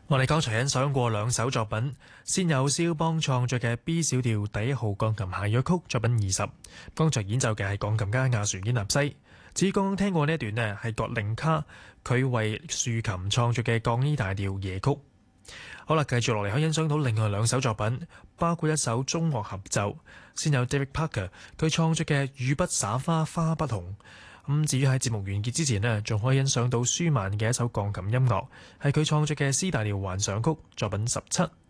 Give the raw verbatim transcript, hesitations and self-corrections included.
我哋剛才欣賞過兩首作品，先有肖邦創作嘅 B 小調第一號鋼琴諧謔曲作品二十，剛才演奏嘅係鋼琴家亞船堅納西。至於剛剛聽過呢一段呢，係葛令卡佢為豎琴創作嘅降 E 大調夜曲。好啦，繼續落嚟可以欣賞到另外兩首作品，包括一首中樂合奏，先有 David Parker 佢創作嘅雨不灑花花不紅。咁至於喺節目完結之前呢，仲可以欣賞到舒曼嘅一首鋼琴音樂，係佢創作嘅 C 大調幻想曲作品十七。